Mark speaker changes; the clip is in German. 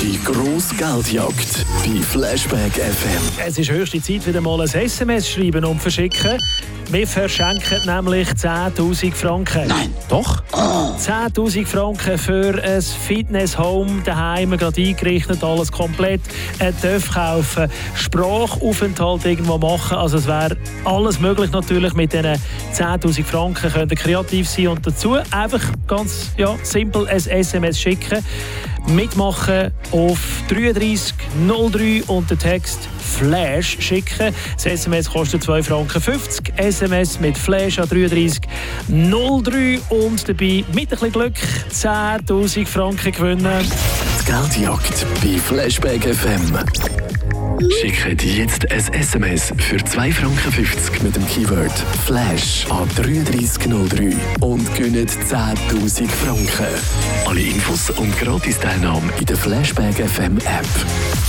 Speaker 1: Die grosse Geldjagd bei Flashback FM.
Speaker 2: Es ist höchste Zeit, wieder mal ein SMS schreiben und verschicken. Wir verschenken nämlich 10'000 Franken.
Speaker 3: Nein, doch?
Speaker 2: 10'000 Franken für ein Fitness-Home daheim, gerade eingerichtet, alles komplett. Ein TÜV kaufen, Sprachaufenthalt irgendwo machen. Also es wäre alles möglich natürlich mit diesen 10'000 Franken. Könnt ihr kreativ sein und dazu einfach ganz simpel ein SMS schicken. Mitmachen auf 3303 und den Text Flash schicken. Das SMS kostet 2,50 Franken. SMS mit Flash an 3303 und dabei mit ein bisschen Glück 10'000 Franken gewinnen.
Speaker 1: Die Geldjagd bei Flashback FM. Schickt jetzt ein SMS für 2,50 Franken mit dem Keyword Flash an 3303 und gewinnt 10'000 Franken. Alle Infos und Gratis-Teilnahme in der Flashback FM App.